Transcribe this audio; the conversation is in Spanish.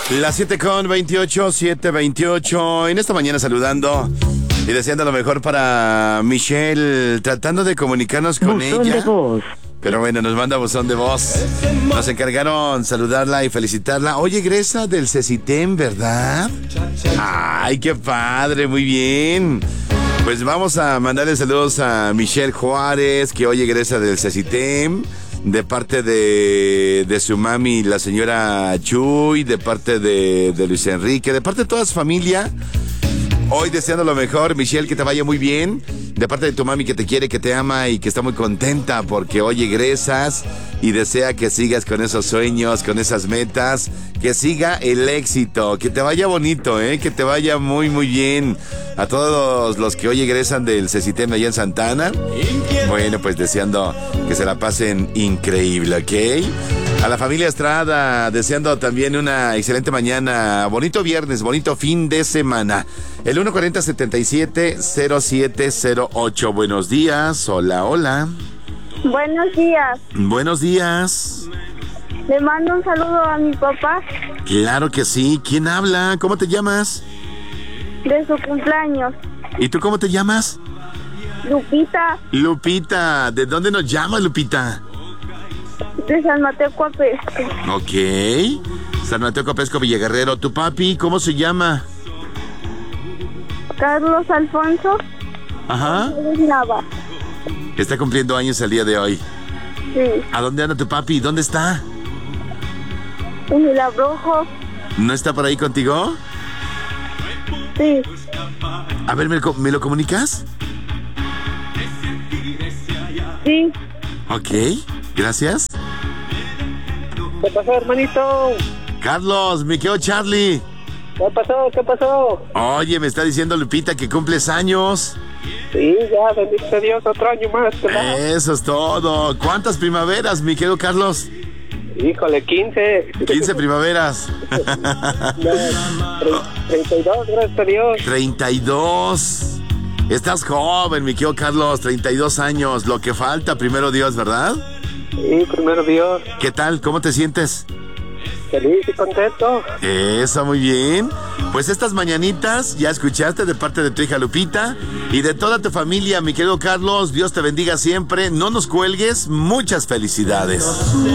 Las 7:28, 7:28. En esta mañana saludando y deseando lo mejor para Michelle, tratando de comunicarnos con buzón ella. De voz. Pero bueno, nos manda buzón de voz. Nos encargaron saludarla y felicitarla. Hoy egresa del CECITEM, ¿verdad? Ay, qué padre, muy bien. Pues vamos a mandarle saludos a Michelle Juárez, que hoy egresa del CECITEM. De parte de su mami, la señora Chuy, de parte de Luis Enrique, de parte de toda su familia. Hoy deseando lo mejor, Michelle, que te vaya muy bien. De parte de tu mami que te quiere, que te ama y que está muy contenta porque hoy egresas y desea que sigas con esos sueños, con esas metas, que siga el éxito, que te vaya bonito, que te vaya muy, muy bien. A todos los que hoy egresan del CECITEM allá en Santa Ana, bueno, pues deseando que se la pasen increíble, ¿ok? A la familia Estrada, deseando también una excelente mañana, bonito viernes, bonito fin de semana. El 140-77-0708. Buenos días, hola, hola. Buenos días. Buenos días. Le mando un saludo a mi papá Claro que sí. ¿Quién habla? ¿Cómo te llamas? de su cumpleaños. ¿Y tú cómo te llamas? Lupita, Lupita. ¿De dónde nos llamas, Lupita? de San Mateo Coapesco. Ok. San Mateo Copesco Villaguerrero. ¿Tu papi cómo se llama? Carlos Alfonso Ajá. Nava. Está cumpliendo años el día de hoy. Sí, ¿A dónde anda tu papi? ¿Dónde está? en el Abrojo. ¿No está por ahí contigo? Sí, A ver, ¿me lo comunicas? sí. Ok, gracias. ¿Qué pasó, hermanito? Carlos, me quedo Charlie. ¿Qué pasó? ¿Qué pasó? Oye, me está diciendo Lupita que cumples años. Sí, ya, bendito sea Dios, otro año más, ¿verdad? Eso es todo. ¿Cuántas primaveras, mi querido Carlos? Híjole, 15. 15 primaveras. 32, gracias a Dios. 32. Estás joven, mi querido Carlos, 32 años. Lo que falta, primero Dios, ¿verdad? Sí, primero Dios. ¿Qué tal? ¿Cómo te sientes? Feliz y contento. Eso, muy bien. Pues estas mañanitas ya escuchaste de parte de tu hija Lupita y de toda tu familia, mi querido Carlos. Dios te bendiga siempre. No nos cuelgues. Muchas felicidades.